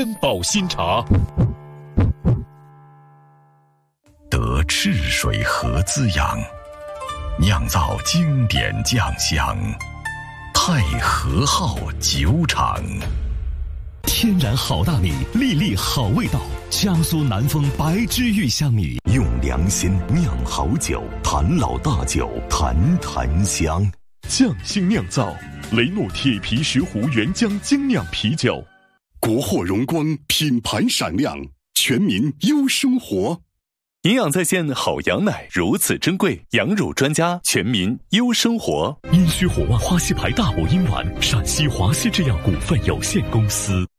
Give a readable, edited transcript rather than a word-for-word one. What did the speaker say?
珍宝新茶。 得赤水河滋养，酿造经典酱香，太和号酒厂。 天然好大米，粒粒好味道。江苏南丰白之玉香米， 用良心酿好酒，坛老大酒，坛坛香。 匠心酿造，雷诺铁皮石斛原浆精酿啤酒。 国货荣光，品牌闪亮，全民优生活。 营养在线好羊奶如此珍贵，羊乳专家全民优生活。 阴虚火旺花溪牌大补阴丸，陕西华西制药股份有限公司。